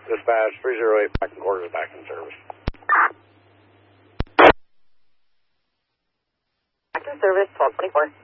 Dispatch 308 back in quarters, back in service. Back in service, 1224.